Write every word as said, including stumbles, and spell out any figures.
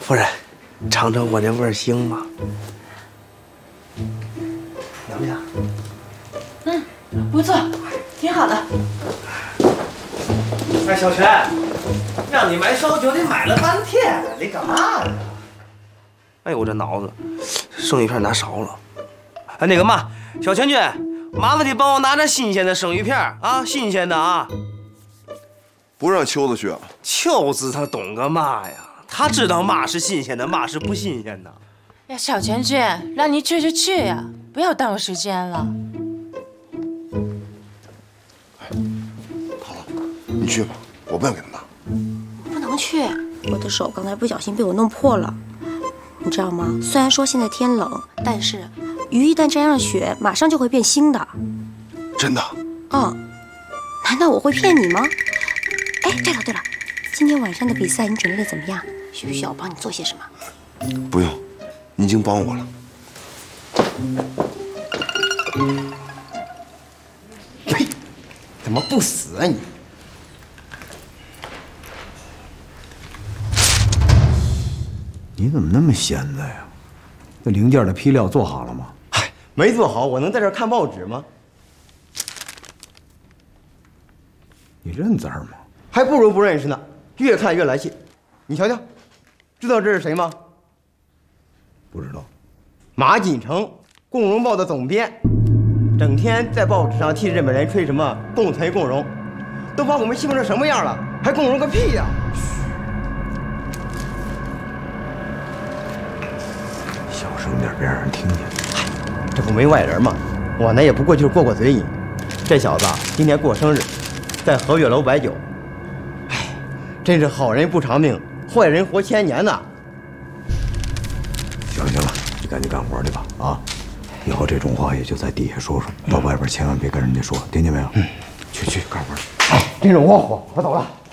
夫人，尝尝我这味儿行吗？怎么样？ 嗯，不错，挺好的。 哎，小泉，让你买烧酒，你买了半天，你干嘛呢？哎呦，我这脑子，生鱼片拿少了。哎，那个嘛，小泉君，麻烦你帮我拿点新鲜的生鱼片啊，新鲜的啊。 不让秋子去啊？ 秋子他懂个嘛呀？他知道嘛是新鲜的，嘛是不新鲜的。 呀，小泉君，让你去就去呀，不要耽误时间了。 好了，你去吧，我不想给他拿。 不能去，我的手刚才不小心被我弄破了，你知道吗？虽然说现在天冷，但是鱼一旦沾上血，马上就会变腥的。 真的？ 嗯，难道我会骗你吗？哎，对了对了，今天晚上的比赛你准备的怎么样？需不需要我帮你做些什么？ 不用，你已经帮我了。 呸！怎么不死啊你？ 你怎么那么闲的呀？那零件的批料做好了吗？ 嗨，没做好，我能在这儿看报纸吗？ 你认字儿吗？ 还不如不认识呢，越看越来气。你瞧瞧，知道这是谁吗？ 不知道。 马锦成，《共荣报》的总编，整天在报纸上替日本人吹什么共存共荣，都把我们欺负成什么样了，还共荣个屁呀！ 小声点，别让人听见。 这不没外人吗？我呢也不过就是过过嘴瘾。这小子今天过生日，在和悦楼摆酒。哎，真是好人不长命，坏人活千年呐！ 行了行了，你赶紧干活去吧啊！以后这种话也就在底下说说，到外边千万别跟人家说，听见没有？嗯，去去干活去。 哎，真是窝火，我走了。